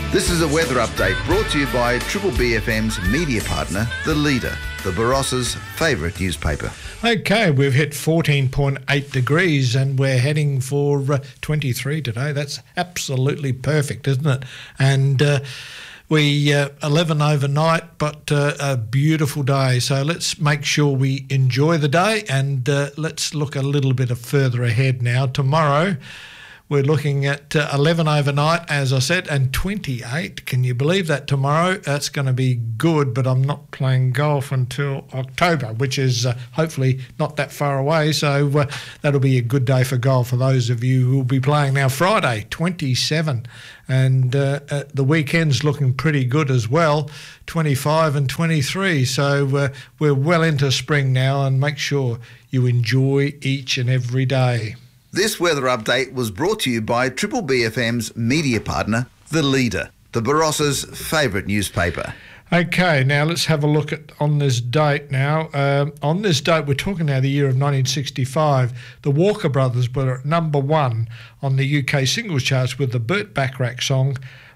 This is a weather update brought to you by Triple BFM's media partner, The Leader, the Barossa's favourite newspaper. Okay, we've hit 14.8 degrees and we're heading for 23 today. That's absolutely perfect, isn't it? And we 11 overnight, but a beautiful day. So let's make sure we enjoy the day, and let's look a little bit further ahead now. Tomorrow, we're looking at 11 overnight, as I said, and 28. Can you believe that tomorrow? That's going to be good, but I'm not playing golf until October, which is hopefully not that far away. So that'll be a good day for golf for those of you who will be playing. Now, Friday, 27, and the weekend's looking pretty good as well, 25 and 23. So we're well into spring now, and make sure you enjoy each and every day. This weather update was brought to you by Triple BFM's media partner, The Leader, the Barossa's favourite newspaper. Okay, now let's have a look at on this date now. On this date, we're talking now the year of 1965. The Walker Brothers were at number 1 on the UK singles charts with the Burt Bacharach song,